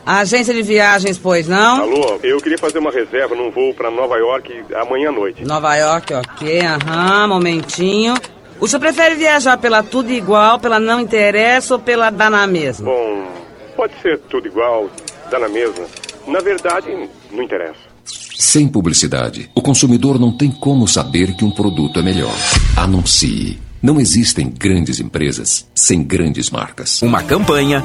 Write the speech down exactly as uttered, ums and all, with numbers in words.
Agência de viagens, pois não? Alô, eu queria fazer uma reserva num voo pra Nova York amanhã à noite. Nova York, ok, aham, momentinho. O senhor prefere viajar pela Tudo Igual, pela Não Interessa ou pela Dá na Mesma? Bom, pode ser tudo igual, dá na mesma. Na verdade, não interessa. Sem publicidade, o consumidor não tem como saber que um produto é melhor. Anuncie. Não existem grandes empresas sem grandes marcas. Uma campanha